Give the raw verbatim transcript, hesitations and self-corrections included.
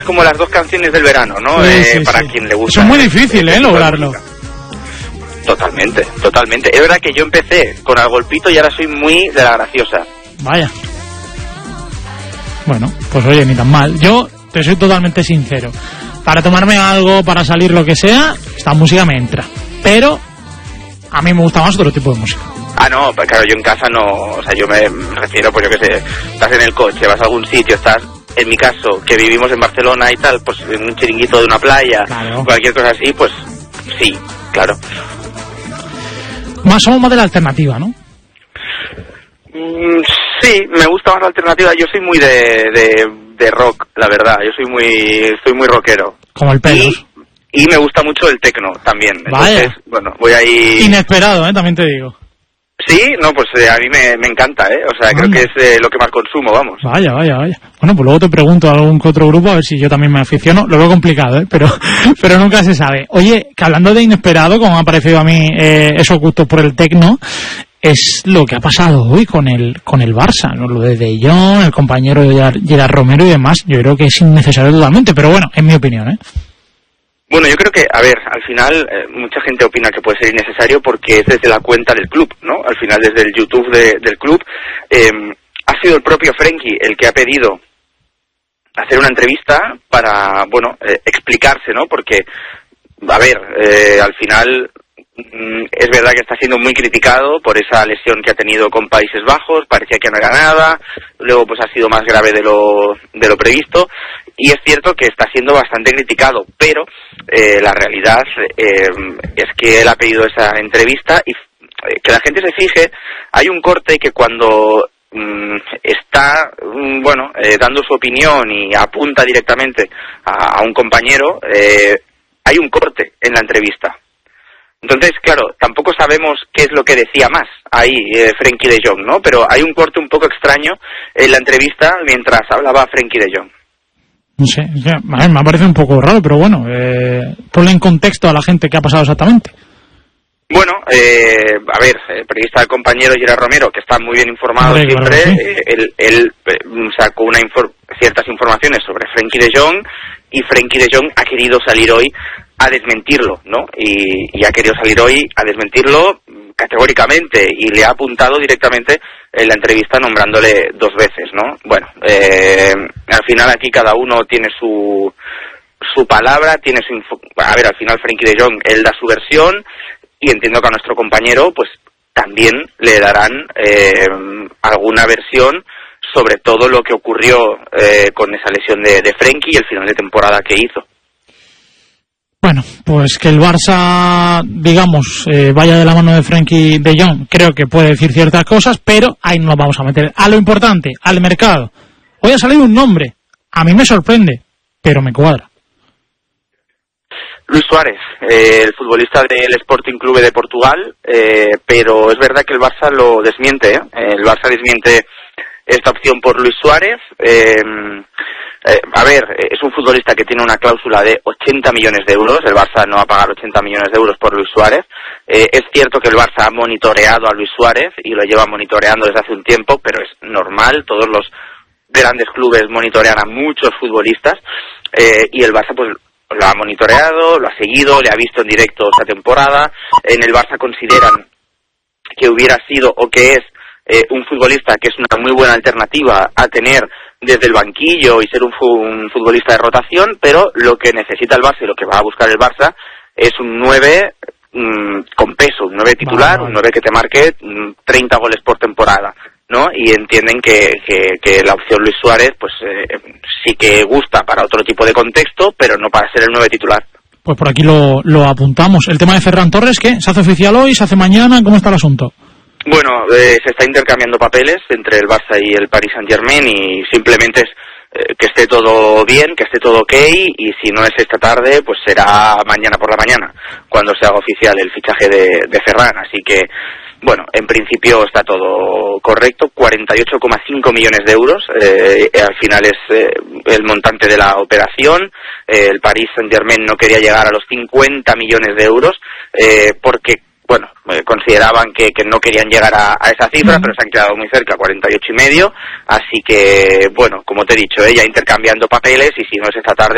Como las dos canciones del verano, ¿no? Sí, eh, sí, para sí. quien le gusta. Eso es muy eh, difícil, ¿eh? Lograrlo. Totalmente, totalmente. Es verdad que yo empecé con Al Golpito y ahora soy muy de la graciosa. Vaya. Bueno, pues oye, ni tan mal. Yo te soy totalmente sincero. Para tomarme algo, para salir, lo que sea, esta música me entra. Pero a mí me gusta más otro tipo de música. Ah, no, pues claro, yo en casa no, o sea, yo me refiero, pues yo qué sé, estás en el coche, vas a algún sitio, estás, en mi caso, que vivimos en Barcelona y tal, pues en un chiringuito de una playa, claro. Cualquier cosa así, pues sí, claro. Más somos más de la alternativa, ¿no? Mm, sí, me gusta más la alternativa, yo soy muy de, de, de rock, la verdad, yo soy muy, soy muy rockero. Como el pelo. Y, y me gusta mucho el tecno también, Vaya. Entonces, bueno, voy ahí... Inesperado, ¿eh? También te digo. Sí, no, pues eh, a mí me, me encanta, ¿eh? O sea, Anda. creo que es eh, lo que más consumo, vamos. Vaya, vaya, vaya. Bueno, pues luego te pregunto a algún que otro grupo a ver si yo también me aficiono. Lo veo complicado, ¿eh? Pero, pero nunca se sabe. Oye, que hablando de inesperado, como me ha parecido a mí eh, esos gustos por el tecno, es lo que ha pasado hoy con el con el Barça, ¿no? Lo de De Jong, el compañero de Gerard Romero y demás. Yo creo que es innecesario totalmente, pero bueno, en mi opinión, ¿eh? Bueno, yo creo que, a ver, al final eh, mucha gente opina que puede ser innecesario porque es desde la cuenta del club, ¿no? Al final desde el YouTube de, del club eh, ha sido el propio Frenkie el que ha pedido hacer una entrevista para, bueno, eh, explicarse, ¿no? Porque, a ver, eh, al final mm, es verdad que está siendo muy criticado por esa lesión que ha tenido con Países Bajos, parecía que no era nada, luego pues ha sido más grave de lo, de lo previsto. Y es cierto que está siendo bastante criticado, pero eh, la realidad eh, es que él ha pedido esa entrevista y eh, que la gente se fije, hay un corte que cuando mm, está, mm, bueno, eh, dando su opinión y apunta directamente a, a un compañero, eh, hay un corte en la entrevista. Entonces, claro, tampoco sabemos qué es lo que decía más ahí eh, Frenkie de Jong, ¿no? Pero hay un corte un poco extraño en la entrevista mientras hablaba Frenkie de Jong. No sé, ya, a ver, me ha parecido un poco raro, pero bueno, eh, ponle en contexto a la gente qué ha pasado exactamente. Bueno, eh, a ver, el periodista del compañero Gerard Romero, que está muy bien informado Hombre, siempre, claro, sí. eh, él, él eh, sacó una infor- ciertas informaciones sobre Frenkie de Jong y Frenkie de Jong ha querido salir hoy a desmentirlo, ¿no? Y, y ha querido salir hoy a desmentirlo categóricamente y le ha apuntado directamente en la entrevista nombrándole dos veces, ¿no? Bueno, eh, al final aquí cada uno tiene su su palabra, tiene su info- a ver, al final Frenkie de Jong, él da su versión y entiendo que a nuestro compañero pues también le darán eh, alguna versión sobre todo lo que ocurrió eh, con esa lesión de, de Frenkie y el final de temporada que hizo. Bueno, pues que el Barça, digamos, eh, vaya de la mano de Frenkie de Jong, creo que puede decir ciertas cosas, pero ahí no nos vamos a meter. A lo importante, al mercado. Hoy ha salido un nombre, a mí me sorprende, pero me cuadra. Luis Suárez, eh, el futbolista del Sporting Clube de Portugal, eh, pero es verdad que el Barça lo desmiente, ¿eh? El Barça desmiente esta opción por Luis Suárez. Eh, Eh, a ver, es un futbolista que tiene una cláusula de ochenta millones de euros, el Barça no va a pagar ochenta millones de euros por Luis Suárez. Eh, es cierto que el Barça ha monitoreado a Luis Suárez y lo lleva monitoreando desde hace un tiempo, pero es normal, todos los grandes clubes monitorean a muchos futbolistas eh, y el Barça pues lo ha monitoreado, lo ha seguido, le ha visto en directo esta temporada. En el Barça consideran que hubiera sido o que es eh, un futbolista que es una muy buena alternativa a tener desde el banquillo y ser un, fu- un futbolista de rotación, pero lo que necesita el Barça y lo que va a buscar el Barça es un nueve mmm, con peso, un nueve titular, vale, vale. un nueve que te marque mmm, treinta goles por temporada, ¿no? Y entienden que, que, que la opción Luis Suárez pues eh, sí que gusta para otro tipo de contexto, pero no para ser el nueve titular. Pues por aquí lo, lo apuntamos. El tema de Ferran Torres, ¿qué? ¿Se hace oficial hoy? ¿Se hace mañana? ¿Cómo está el asunto? Bueno, eh, se está intercambiando papeles entre el Barça y el Paris Saint-Germain y simplemente es eh, que esté todo bien, que esté todo ok y si no es esta tarde, pues será mañana por la mañana cuando se haga oficial el fichaje de, de Ferran. Así que, bueno, en principio está todo correcto, cuarenta y ocho coma cinco millones de euros, eh, al final es eh, el montante de la operación. Eh, el Paris Saint-Germain no quería llegar a los cincuenta millones de euros eh, porque bueno, eh, consideraban que, que no querían llegar a, a esa cifra, pero se han quedado muy cerca, cuarenta y ocho y medio, así que, bueno, como te he dicho, ella intercambiando papeles y si no es esta tarde,